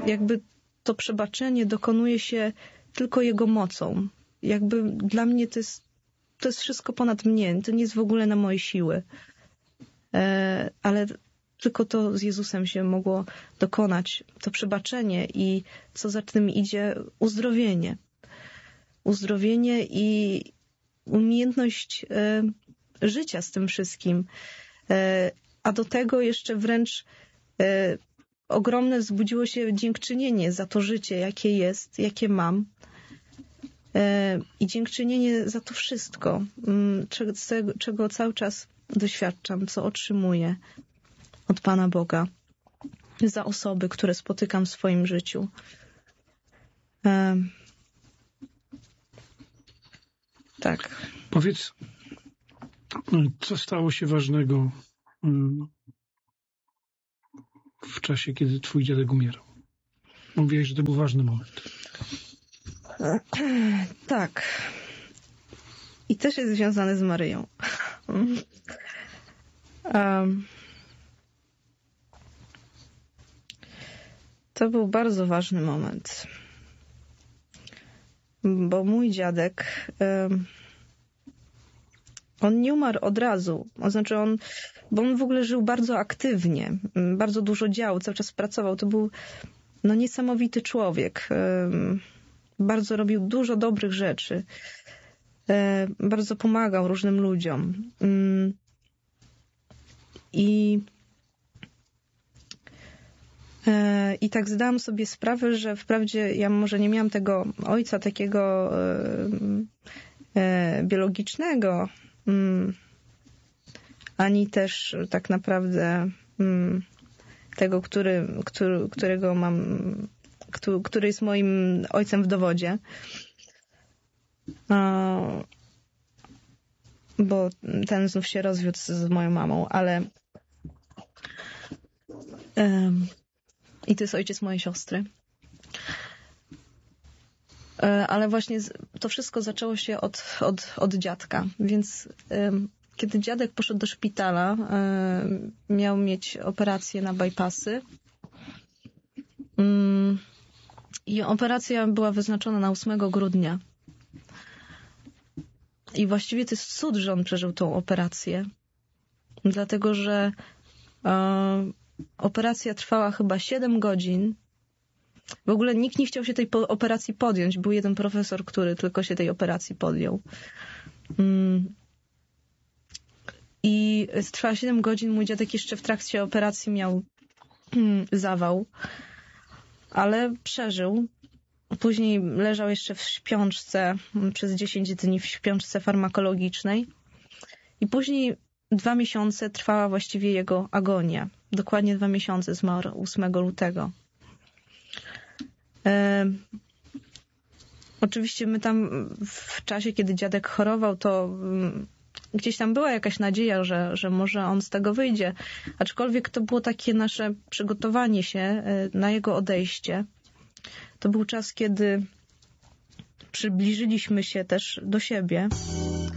jakby to przebaczenie dokonuje się tylko Jego mocą. Jakby dla mnie to jest wszystko ponad mnie. To nie jest w ogóle na moje siły. Ale tylko to z Jezusem się mogło dokonać. To przebaczenie i co za tym idzie, uzdrowienie. Uzdrowienie i umiejętność życia z tym wszystkim. A do tego jeszcze wręcz ogromne wzbudziło się dziękczynienie za to życie, jakie jest, jakie mam. I dziękczynienie za to wszystko, czego cały czas doświadczam, co otrzymuję od Pana Boga, za osoby, które spotykam w swoim życiu. Tak. Powiedz, co stało się ważnego w czasie, kiedy twój dziadek umierał? Mówiłeś, że to był ważny moment. Tak. I też jest związany z Maryją. To był bardzo ważny moment. Bo mój dziadek, on nie umarł od razu. Znaczy bo on w ogóle żył bardzo aktywnie. Bardzo dużo działał, cały czas pracował. To był niesamowity człowiek. Bardzo robił dużo dobrych rzeczy. Bardzo pomagał różnym ludziom. I tak zdałam sobie sprawę, że wprawdzie ja może nie miałam tego ojca takiego biologicznego, ani też tak naprawdę tego, którego mam, który jest moim ojcem w dowodzie. Bo ten znów się rozwiódł z moją mamą, ale i to jest ojciec mojej siostry. Ale właśnie to wszystko zaczęło się od dziadka. Więc kiedy dziadek poszedł do szpitala, miał mieć operację na bypassy. I operacja była wyznaczona na 8 grudnia. I właściwie to jest cud, że on przeżył tą operację. Dlatego, że operacja trwała chyba 7 godzin. W ogóle nikt nie chciał się tej operacji podjąć. Był jeden profesor, który tylko się tej operacji podjął. I trwała 7 godzin. Mój dziadek jeszcze w trakcie operacji miał zawał. Ale przeżył. Później leżał jeszcze w śpiączce przez 10 dni w śpiączce farmakologicznej. I później 2 miesiące trwała właściwie jego agonia. Dokładnie 2 miesiące, zmarł 8 lutego. Oczywiście my tam w czasie, kiedy dziadek chorował, to gdzieś tam była jakaś nadzieja, że może on z tego wyjdzie. Aczkolwiek to było takie nasze przygotowanie się na jego odejście. To był czas, kiedy przybliżyliśmy się też do siebie.